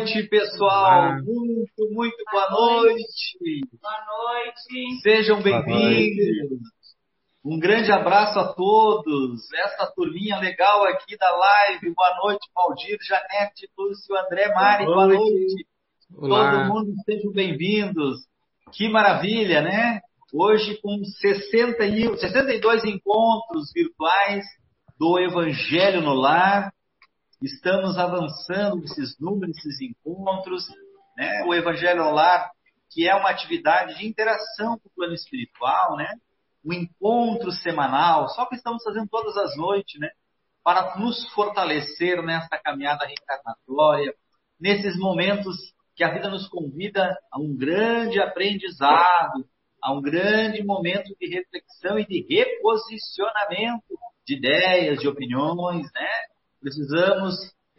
noite, pessoal. Olá. Muito boa noite. Boa noite. Sejam bem-vindos. Um grande abraço a todos. Essa turminha legal aqui da live. Boa noite, Valdir, Janete, Lúcio, André, Mari. Boa noite. Olá. Todo mundo sejam bem-vindos. Que maravilha, né? Hoje com 62 encontros virtuais do Evangelho no Lar. Estamos avançando esses números, esses encontros, né? O Evangelho no Lar, que é uma atividade de interação com o plano espiritual, né? Um encontro semanal, só que estamos fazendo todas as noites, né? Para nos fortalecer nesta caminhada reencarnatória, nesses momentos que a vida nos convida a um grande aprendizado, a um grande momento de reflexão e de reposicionamento de ideias, de opiniões, né? Precisamos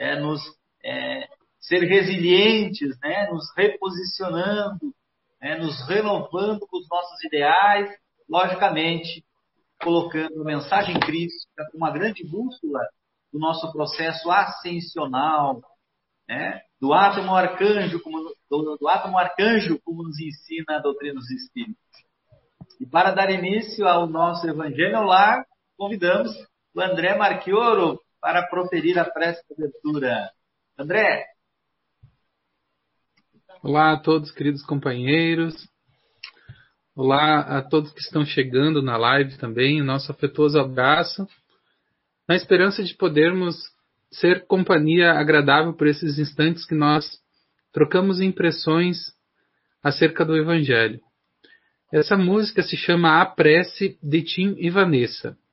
ser resilientes, né? Nos reposicionando, né? Nos renovando com os nossos ideais, logicamente, colocando a mensagem crística como uma grande bússola do nosso processo ascensional, né? Do átomo arcanjo, como nos ensina a doutrina dos Espíritos. E para dar início ao nosso Evangelho ao Lar, convidamos o André Marchioro para proferir a prece de abertura. André. Olá a todos, queridos companheiros. Olá a todos que estão chegando na live também. Nosso afetuoso abraço. Na esperança de podermos ser companhia agradável por esses instantes que nós trocamos impressões acerca do Evangelho. Essa música se chama A Prece de Tim e Vanessa.